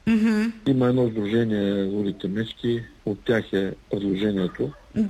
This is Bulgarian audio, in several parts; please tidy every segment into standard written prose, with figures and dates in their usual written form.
Има едно сдружение Лудите мечки, от тях е предложението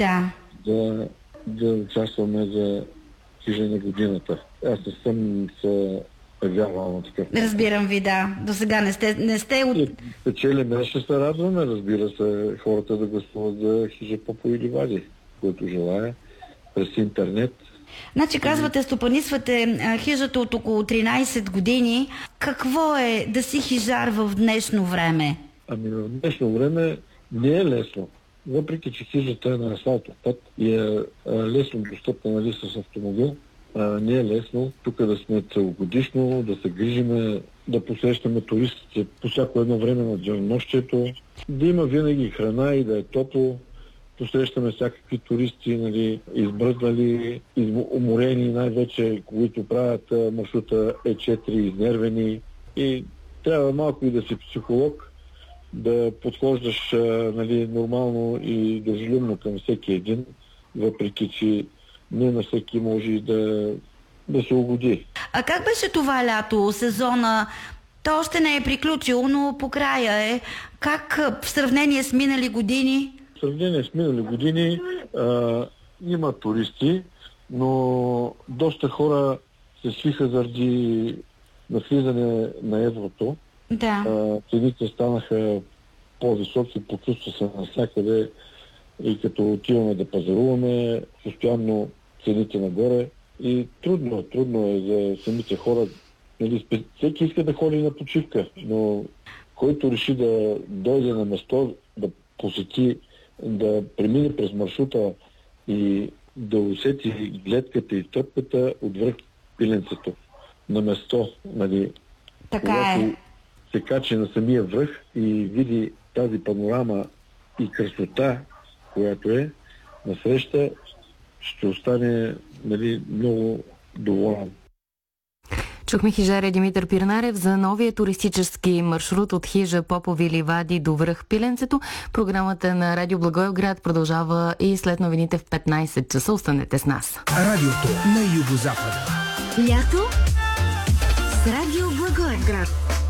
да участваме за хижа на годината. Аз не съм се вярвал на такъв. Разбирам ви, да. До сега не сте от... Печелиме, ще се радваме, разбира се, хората да гласуват за хижа Попови ливади, който желая, през интернет. Значи казвате, стопанисвате хижата от около 13 години. Какво е да си хижар в днешно време? Ами в днешно време не е лесно. Въпреки че хижата е на асфалтов път и е лесно достъпна, нали, с автомобил, не е лесно тук да сме целогодишно, да се грижиме, да посрещаме туристите по всяко едно време на денонощието, да има винаги храна и да е топло. Посрещаме всякакви туристи, нали, избръзнали, уморени, най-вече, които правят маршрута Е4, изнервени. И трябва малко и да си психолог, да подхождаш, нали, нормално и дружелюбно към всеки един, въпреки че не на всеки може да се угоди. А как беше това лято, сезона? То още не е приключило, но по края е. Как в сравнение с минали години? В сравнение с минали години има туристи, но доста хора се свиха заради навлизане на еврото. Да. Цените станаха по-високи, почувства се навсякъде и като отиваме да пазаруваме, постоянно цените нагоре и трудно е за самите хора. Нали, всеки иска да ходи на почивка, но който реши да дойде на место, да посети, да премине през маршрута и да усети гледката и тръпката отвръх Пиленцето на место, нали, така е. Се качи на самия връх и види тази панорама и красота, която е насреща, ще остане, нали, много доволен. Чухме хижаря Димитър Пирнарев за новия туристически маршрут от хижа Попови ливади до връх Пиленцето. Програмата на Радио Благоевград продължава и след новините в 15 часа. Останете с нас. Радиото на Югозапада. Лято с Радио Благоевград.